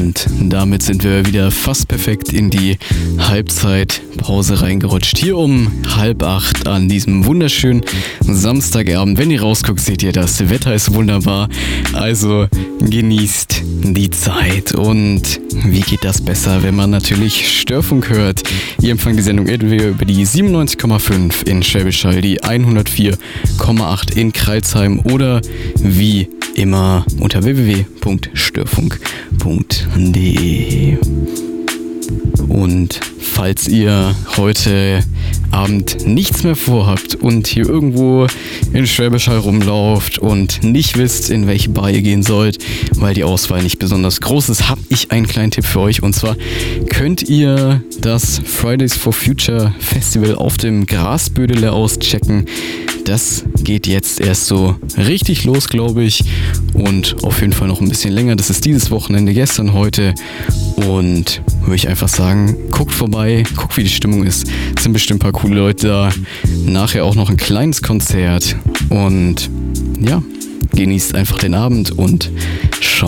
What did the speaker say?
Und damit sind wir wieder fast perfekt in die Halbzeitpause reingerutscht. Hier um 7:30 an diesem wunderschönen Samstagabend. Wenn ihr rausguckt, seht ihr, das Wetter ist wunderbar. Also genießt die Zeit. Und wie geht das besser, wenn man natürlich Störfunk hört? Ihr empfangt die Sendung entweder über die 97,5 in Schwäbisch Hall, die 104,8 in Crailsheim oder wie immer unter www.störfunk.de. Und falls ihr heute Abend nichts mehr vorhabt und hier irgendwo in Schwäbisch Hall rumlauft und nicht wisst, in welche Bar ihr gehen sollt, weil die Auswahl nicht besonders groß ist, habe ich einen kleinen Tipp für euch. Und zwar könnt ihr das Fridays for Future Festival auf dem Grasbödele auschecken. Das geht jetzt erst so richtig los, glaube ich. Und auf jeden Fall noch ein bisschen länger. Das ist dieses Wochenende, gestern, heute. Und würde ich einfach sagen, guckt vorbei, guckt, wie die Stimmung ist. Es sind bestimmt ein paar coole Leute da. Nachher auch noch ein kleines Konzert. Und ja, genießt einfach den Abend und schaut